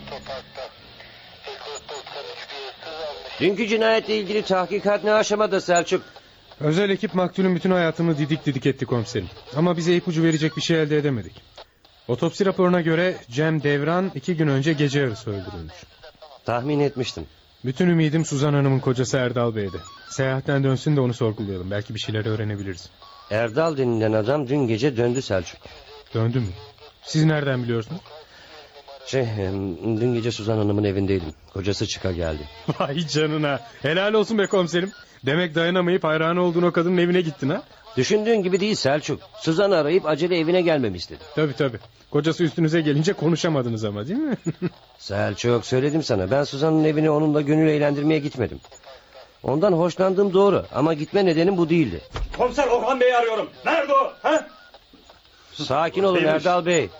Dünkü cinayetle ilgili tahkikat ne aşamada Selçuk? Özel ekip maktulün bütün hayatını didik didik etti komiserim. Ama bize ipucu verecek bir şey elde edemedik. Otopsi raporuna göre Cem Devran 2 gün önce gece yarısı öldürülmüş. Tahmin etmiştim. Bütün ümidim Suzan Hanım'ın kocası Erdal Bey'de. Seyahatten dönsün de onu sorgulayalım. Belki bir şeyler öğrenebiliriz. Erdal denilen adam dün gece döndü Selçuk. Döndü mü? Siz nereden biliyorsunuz? Dün gece Suzan Hanım'ın evindeydim. Kocası çıka geldi. Vay canına. Helal olsun be komiserim. Demek dayanamayıp hayran olduğun o kadının evine gittin ha? Düşündüğün gibi değil Selçuk. Suzan'ı arayıp acele evine gelmemi istedi. Tabii. Kocası üstünüze gelince konuşamadınız ama değil mi? Selçuk, söyledim sana. Ben Suzan'ın evine onunla gönül eğlendirmeye gitmedim. Ondan hoşlandığım doğru ama gitme nedenim bu değildi. Komiser Orhan Bey'i arıyorum. Nerede o? Ha? Sakin olun Erdal Bey.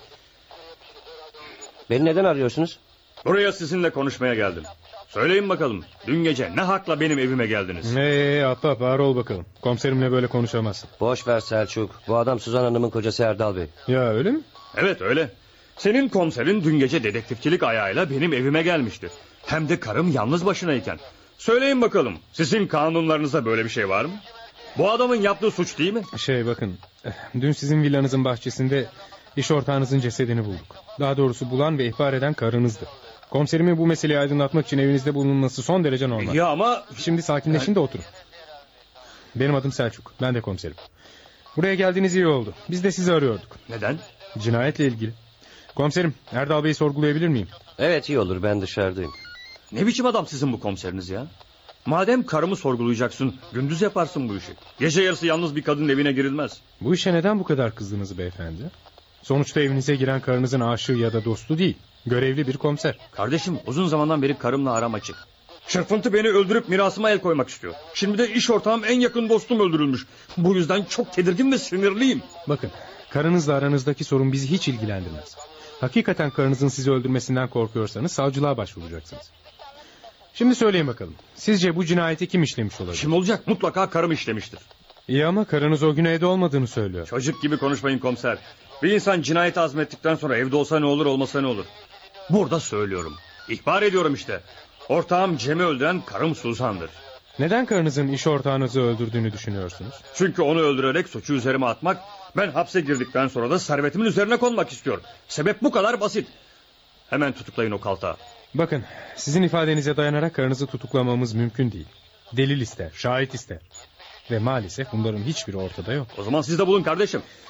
Beni neden arıyorsunuz? Buraya sizinle konuşmaya geldim. Söyleyin bakalım, dün gece ne hakla benim evime geldiniz? Ahbap ağır ol bakalım. Komiserimle böyle konuşamazsın. Boş ver Selçuk. Bu adam Suzan Hanım'ın kocası Erdal Bey. Ya öyle mi? Evet öyle. Senin komiserin dün gece dedektifçilik ayağıyla benim evime gelmişti. Hem de karım yalnız başınayken. Söyleyin bakalım, sizin kanunlarınızda böyle bir şey var mı? Bu adamın yaptığı suç değil mi? Bakın. Dün sizin villanızın bahçesinde iş ortağınızın cesedini bulduk. Daha doğrusu bulan ve ihbar eden karınızdı. Komiserimin bu meseleyi aydınlatmak için evinizde bulunması son derece normal. Ya ama... Şimdi sakinleşin de oturun. Benim adım Selçuk. Ben de komiserim. Buraya geldiğiniz iyi oldu. Biz de sizi arıyorduk. Neden? Cinayetle ilgili. Komiserim, Erdal Bey'i sorgulayabilir miyim? Evet, iyi olur, ben dışarıdayım. Ne biçim adam sizin bu komiseriniz ya? Madem karımı sorgulayacaksın, gündüz yaparsın bu işi. Gece yarısı yalnız bir kadının evine girilmez. Bu işe neden bu kadar kızdınız beyefendi? Sonuçta evinize giren karınızın aşığı ya da dostu değil. Görevli bir komiser. Kardeşim, uzun zamandan beri karımla aram açık. Şırfıntı beni öldürüp mirasıma el koymak istiyor. Şimdi de iş ortağım, en yakın dostum öldürülmüş. Bu yüzden çok tedirgin ve sinirliyim. Bakın, karınızla aranızdaki sorun bizi hiç ilgilendirmez. Hakikaten karınızın sizi öldürmesinden korkuyorsanız savcılığa başvuracaksınız. Şimdi söyleyin bakalım. Sizce bu cinayeti kim işlemiş olabilir? Kim olacak? Mutlaka karım işlemiştir. İyi ama karınız o gün evde olmadığını söylüyor. Çocuk gibi konuşmayın komiser. Bir insan cinayeti azmettikten sonra evde olsa ne olur, olmasa ne olur? Burada söylüyorum. İhbar ediyorum işte. Ortağım Cem'i öldüren karım Suzan'dır. Neden karınızın iş ortağınızı öldürdüğünü düşünüyorsunuz? Çünkü onu öldürerek suçu üzerime atmak, ben hapse girdikten sonra da servetimin üzerine konmak istiyor. Sebep bu kadar basit. Hemen tutuklayın o kaltağı. Bakın, sizin ifadenize dayanarak karınızı tutuklamamız mümkün değil. Delil ister, şahit ister. Ve maalesef bunların hiçbiri ortada yok. O zaman siz de bulun kardeşim.